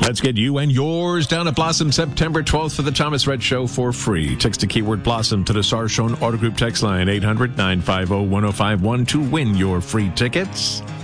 Let's get you and yours down at Blossom September 12th for the Thomas Red Show for free. Text the keyword Blossom to the Sarshone Auto Group text line 800-950-1051 to win your free tickets.